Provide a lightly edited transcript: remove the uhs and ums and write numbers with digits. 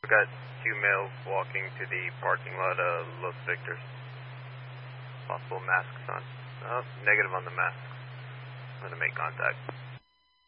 got two males walking to the parking lot of Los Victors. Possible masks on. Oh, negative on the masks. I'm going to make contact.